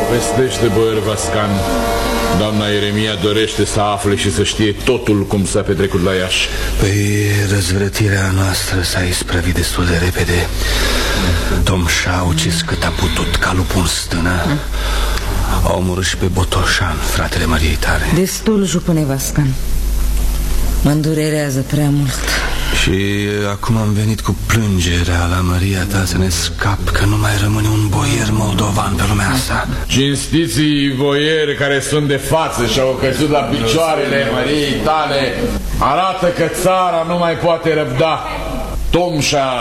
Vestește, boier Vascan. Doamna Ieremia dorește să afle și să știe totul cum s-a petrecut la Iași. Păi, răzvrătirea noastră s-a isprăvit destul de repede. Tomșa a ucis cât a putut ca lupul în stână. A omorât și pe Botoșan, fratele Mariei tale. Destul, jupâne Vascan. Mă îndurerează prea mult. Și acum am venit cu plângerea la Maria ta să ne scap că nu mai rămâne un boier moldovan pe lumea asta. Cinstiții boieri care sunt de față și au căzut la picioarele Mariei tale arată că țara nu mai poate răbda. Tomșa